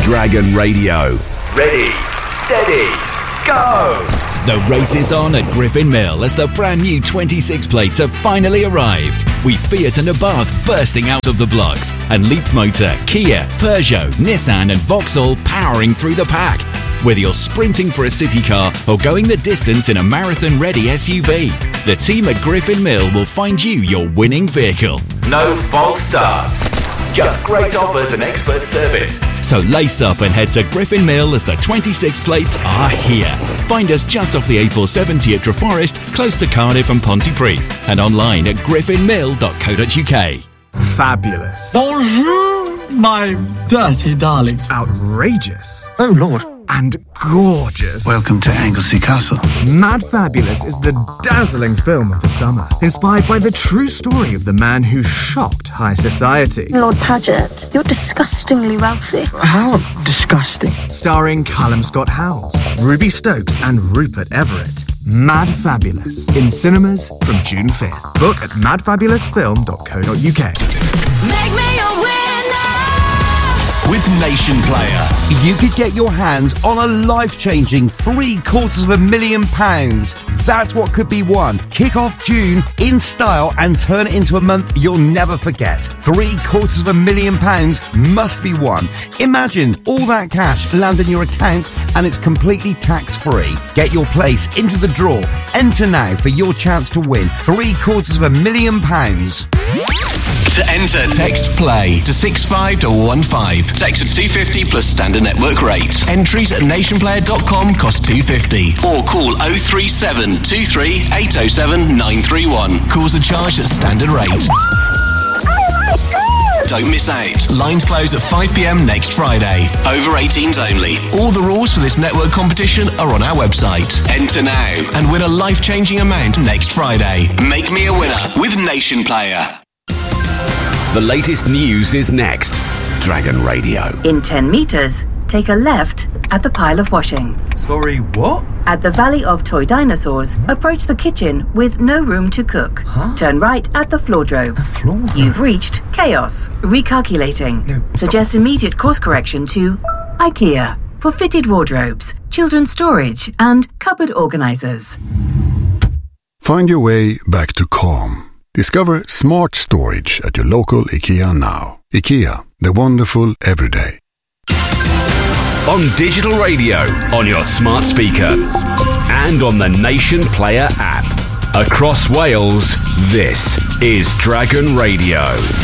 Dragon Radio. Ready, steady, go! The race is on at Griffin Mill as the brand new 26 plates have finally arrived. With Fiat and Abarth bursting out of the blocks, and Leapmotor, Kia, Peugeot, Nissan and Vauxhall powering through the pack. Whether you're sprinting for a city car or going the distance in a marathon-ready SUV, the team at Griffin Mill will find you your winning vehicle. No false starts. Just great offers and expert service. So lace up and head to Griffin Mill as the 26 plates are here. Find us just off the A470 at Treforest, close to Cardiff and Pontypridd, and online at griffinmill.co.uk. Fabulous. Bonjour, my dirty darlings. Outrageous. Oh, Lord. And gorgeous. Welcome to Anglesey Castle. Mad Fabulous is the dazzling film of the summer, inspired by the true story of the man who shocked high society. Lord Paget, you're disgustingly wealthy. How disgusting. Starring Callum Scott Howells, Ruby Stokes and Rupert Everett. Mad Fabulous, in cinemas from June 5th. Book at madfabulousfilm.co.uk. Make me a winner! With Nation Player. You could get your hands on a life-changing £750,000. That's what could be won. Kick off June in style and turn it into a month you'll never forget. £750,000 must be won. Imagine all that cash land in your account and it's completely tax-free. Get your place into the draw. Enter now for your chance to win £750,000. To enter, text PLAY to 65215. Text to 250 plus standard network rate. Entries at nationplayer.com cost £2.50. Or call 037 23 807 931. Calls are charged at standard rate. Don't miss out. Lines close at 5 p.m. next Friday. Over 18s only. All the rules for this network competition are on our website. Enter now and win a life-changing amount next Friday. Make me a winner with Nation Player. The latest news is next. Dragon Radio. In 10 metres, take a left at the pile of washing. Sorry, what? At the Valley of Toy Dinosaurs, approach the kitchen with no room to cook. Turn right at the floordrome. You've reached chaos. Recalculating. Suggest immediate course correction to IKEA for fitted wardrobes, children's storage and cupboard organisers. Find your way back to calm. Discover smart storage at your local IKEA now. IKEA, the wonderful everyday. On digital radio, on your smart speaker, and on the Nation Player app. Across Wales, this is Dragon Radio.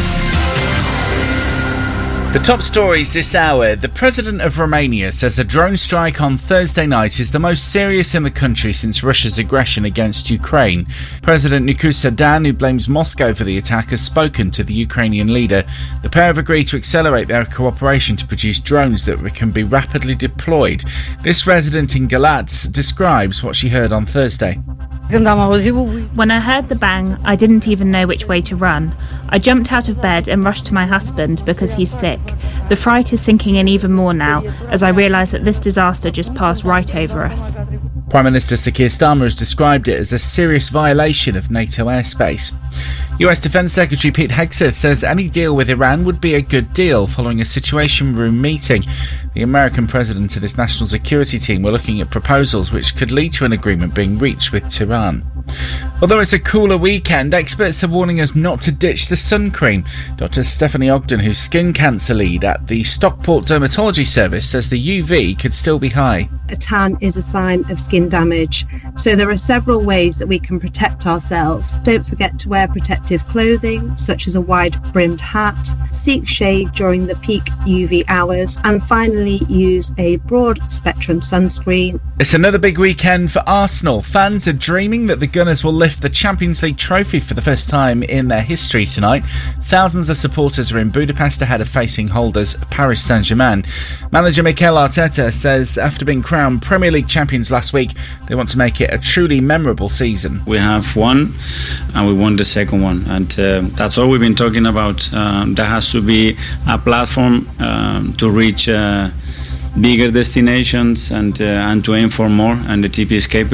The top stories this hour. The President of Romania says a drone strike on Thursday night is the most serious in the country since Russia's aggression against Ukraine. President Nicolae Dan, who blames Moscow for the attack, has spoken to the Ukrainian leader. The pair have agreed to accelerate their cooperation to produce drones that can be rapidly deployed. This resident in Galatz describes what she heard on Thursday. When I heard the bang, I didn't even know which way to run. I jumped out of bed and rushed to my husband because he's sick. The fright is sinking in even more now as I realise that this disaster just passed right over us. Prime Minister Sir Keir Starmer has described it as a serious violation of NATO airspace. US Defence Secretary Pete Hegseth says any deal with Iran would be a good deal following a Situation Room meeting. The American president and his national security team were looking at proposals which could lead to an agreement being reached with Tehran. Although it's a cooler weekend, experts are warning us not to ditch the sun cream. Dr. Stephanie Ogden, who's skin cancer lead at the Stockport Dermatology Service, says the UV could still be high. A tan is a sign of skin damage, so there are several ways that we can protect ourselves. Don't forget to wear protective clothing, such as a wide-brimmed hat, seek shade during the peak UV hours, and finally use a broad-spectrum sunscreen. It's another big weekend for Arsenal. Fans are dreaming that the Gunners will lift the Champions League trophy for the first time in their history tonight. Thousands of supporters are in Budapest ahead of facing holders Paris Saint-Germain. Manager Mikel Arteta says after being crowned Premier League champions last week, they want to make it a truly memorable season. We have won, and we won the second one, and that's all we've been talking about. There has to be a platform to reach bigger destinations and to aim for more, and the TP is capable.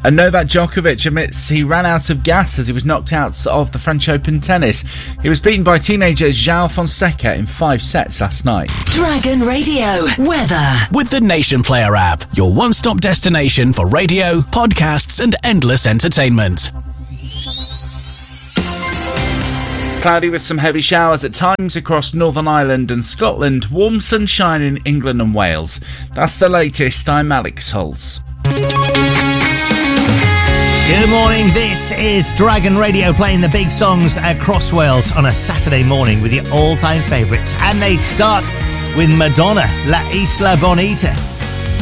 And Novak Djokovic admits he ran out of gas as he was knocked out of the French Open tennis. He was beaten by teenager João Fonseca in 5 sets last night. Dragon Radio weather with the Nation Player app, your one-stop destination for radio, podcasts and endless entertainment. Cloudy with some heavy showers at times across Northern Ireland and Scotland. Warm sunshine in England and Wales. That's the latest. I'm Alex Holtz. Good morning, this is Dragon Radio playing the big songs across Wales on a Saturday morning with your all-time favourites. And they start with Madonna, La Isla Bonita.